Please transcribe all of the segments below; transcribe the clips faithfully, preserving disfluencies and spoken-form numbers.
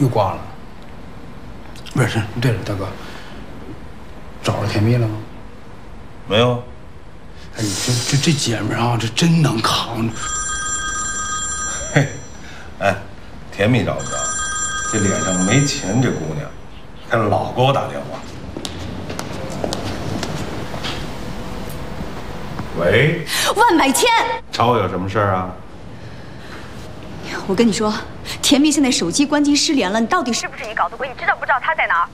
又挂了。不是，对了，大哥，找着甜蜜了吗？ 没有。 哎，这这这姐们啊，这真能扛。 嘿，哎，甜蜜找不着，这脸上没钱，这姑娘，还老给我打电话。喂， 万买千， 找我有什么事儿啊？ 我跟你说，甜蜜现在手机关机失联了，你到底是不是你搞的鬼？你知道不知道她在哪儿？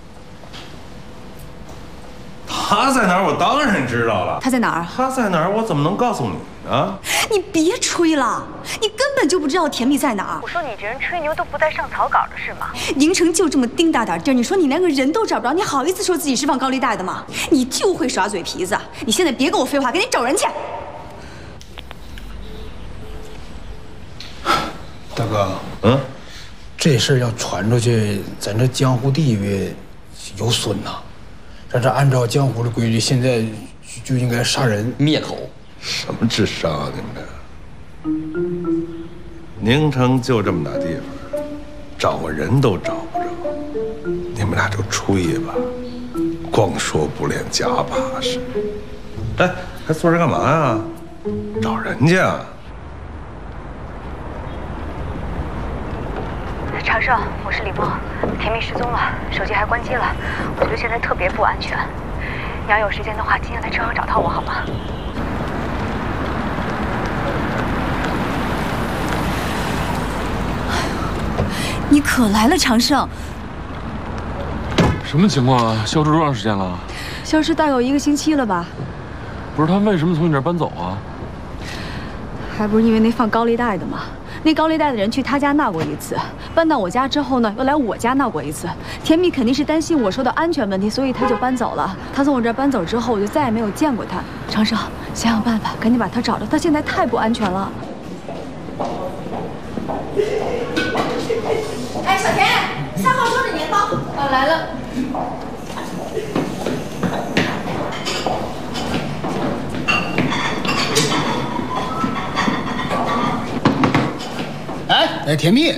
他在哪儿？我当然知道了。 她在哪儿？ 他在哪儿？我怎么能告诉你呢？ 你别吹了，你根本就不知道甜蜜在哪儿。 我说你这人吹牛都不带上草稿的是吗？ 宁城就这么丁大点地儿，你说你连个人都找不着，你好意思说自己是放高利贷的吗？你就会耍嘴皮子。你现在别跟我废话，赶紧找人去。 大哥， 嗯， 这事儿要传出去，咱这江湖地位有损呐。咱这按照江湖的规律，现在就应该杀人灭口。 什么智商啊你们这？宁城就这么大地方，找个人都找不着，你们俩就吹吧，光说不练假把式。哎，还坐这干嘛呀？找人家啊！ 长胜，我是李梦，甜蜜失踪了，手机还关机了，我觉得现在特别不安全。你要有时间的话，今天来车行找到我好吗？ 你可来了，长胜。 什么情况啊？消失多长时间了？ 消失大概有一个星期了吧？ 不是他为什么从你这儿搬走啊？ 还不是因为那放高利贷的吗？那高利贷的人去他家闹过一次，搬到我家之后呢，又来我家闹过一次。甜蜜肯定是担心我受到安全问题，所以他就搬走了。他从我这儿搬走之后，我就再也没有见过他。长胜，想想办法，赶紧把他找着，他现在太不安全了。 哎，小田，三号桌的年糕，啊，来了。 哎哎，甜蜜，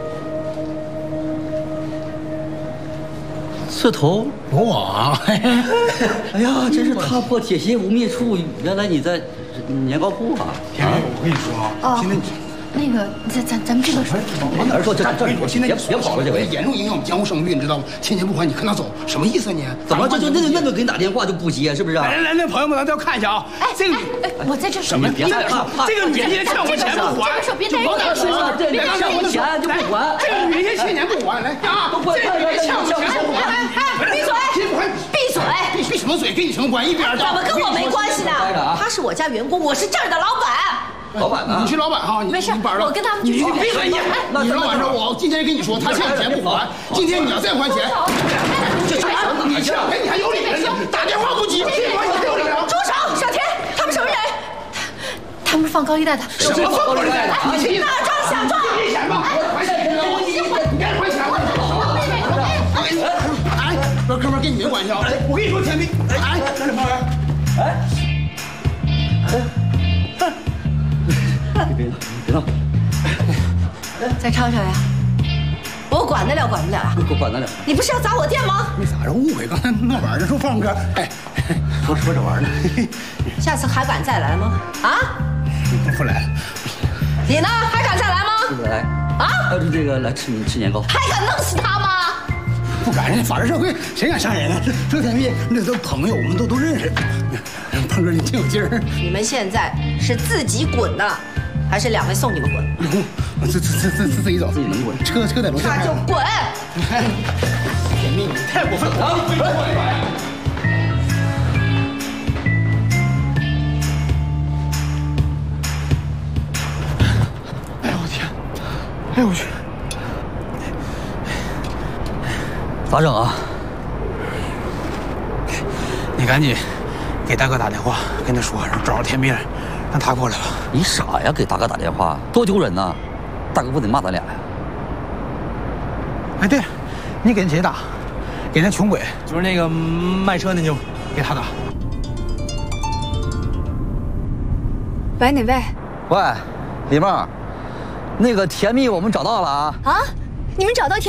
这头罗网， 哎呀，真是踏破铁鞋无觅处，原来你在年糕铺啊！ 甜蜜，我跟你说啊，现在那个，咱咱咱们这个往哪儿说？这这我现在别别跑了，这回严重影响我们江湖声誉，你知道吗？欠钱不还，你看他走，什么意思你？ 怎么就就那那个给你打电话就不接，是不是？ 来来来，朋友们，咱都要看一下啊！哎，这个哎，我在这什么？ 别害怕， 这个女人现在欠我钱不还， 这个手别带往哪说？ 这别欠我钱就不还。 这个女人现在欠钱不还，来啊！这个女人欠我钱不还， 闭嘴！闭嘴！ 闭闭什么嘴？跟你什么关系？一边怎么跟我没关系呢？他是我家员工，我是这儿的老板。 老板呢？ 你是老板哈，你没事， 班了。 我跟他们你去。 闭嘴！你你是老板说，我今天跟你说，他欠我钱不还，今天你要再还钱，这你欠我钱你还有理了？打电话不接，这关系还有理了？ 住手！小田，他们什么人？他们是放高利贷的。 什么放高利贷的？你这大壮小壮， 借钱吧，我还钱了，我你你该还钱了。哎，哥哥们跟你没关系啊！我跟你说，甜蜜，哎，这里旁边，哎， 别别闹！ 再吵吵呀！我管得了，管不了啊！ 我管得了。 你不是要砸我店吗？ 那咋着误会？刚才闹玩呢，说放歌，哎，说说着玩呢。 下次还敢再来吗？啊？ 不来了。 你呢？还敢再来吗？ 不来啊？ 要是这个来吃吃年糕， 还敢弄死他吗？ 不敢，人家法治社会谁敢杀人啊？这这甜蜜那都朋友，我们都都认识。胖哥，你挺有劲儿。 你们现在是自己滚呢，还是两位送你们滚？ 自自自自自己走， 自己能滚。 车车在楼下。 那就滚！ 甜蜜，你太过分了啊！哎呦我天！哎呦我去！ 咋整啊？ 你赶紧给大哥打电话，跟他说，让找着甜蜜了，让他过来吧。 你傻呀？给大哥打电话，多丢人呐！大哥不得骂咱俩呀？ 哎，对了，你给那谁打？给那穷鬼，就是那个卖车那妞，给他打。 喂，哪位？ 喂，李梦，那个甜蜜我们找到了啊！ 啊，你们找到甜？